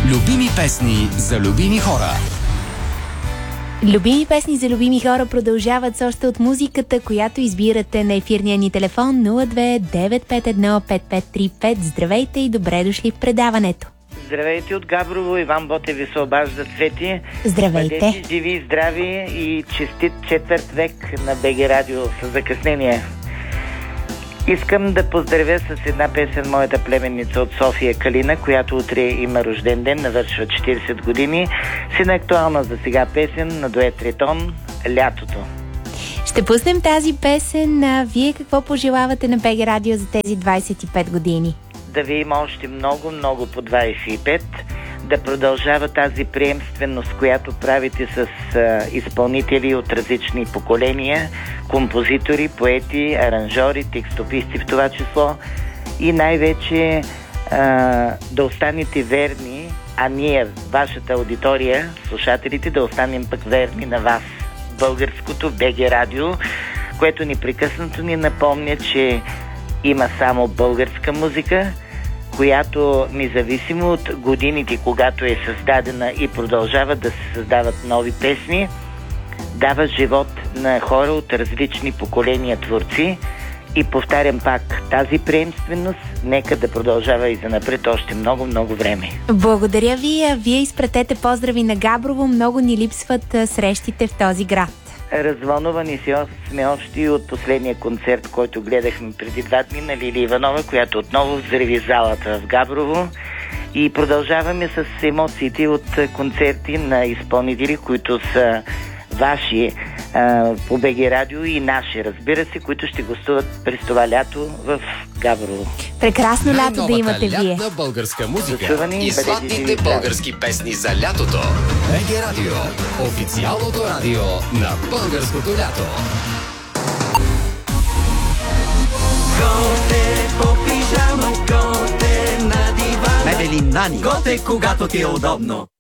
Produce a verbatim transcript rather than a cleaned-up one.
Любими песни за любими хора. Любими песни за любими хора продължават с още от музиката, която избирате на ефирния ни телефон нула две девет пет едно пет пет три пет. Здравейте и добре дошли в предаването. Здравейте от Габрово, Иван Ботев ви се обажда, Цвети. Здравейте. Бъдете живи и здрави и честит четвърт век на БГ Радио с закъснение. Искам да поздравя с една песен моята племенница от София Калина, която утре има рожден ден, навършва четиридесет години. С актуална за сега песен на дует Ритон «Лятото». Ще пуснем тази песен. А вие какво пожелавате на БГ Радио за тези двадесет и пет години? Да ви има още много, много по двадесет и пет. Да продължава тази приемственост, която правите с а, изпълнители от различни поколения, композитори, поети, аранжори, текстописти в това число, и най-вече а, да останете верни, а ние, вашата аудитория, слушателите, да останем пък верни на вас, българското БГ Радио, което непрекъснато ни напомня, че има само българска музика, която независимо от годините, когато е създадена и продължава да се създават нови песни, дава живот на хора от различни поколения творци. И повтарям пак, тази приемственост нека да продължава и занапред още много-много време. Благодаря ви, а вие изпратете поздрави на Габрово. Много ни липсват срещите в този град. Развълнувани сме още и от последния концерт, който гледахме преди два дни на Лили Иванова, която отново взриви залата в Габрово. И продължаваме с емоциите от концерти на изпълнители, които са ваши а, по БГ Радио и наши, разбира се, които ще гостуват през това лято в Габрово. Прекрасно лято да имате вие. Лятна българска музика Дочувани, и златните български песни за лятото. БГ Радио, официалното радио на българското лято. Готе по пижама, готе на дивана. Мебели Нани. Готе, когато ти е удобно.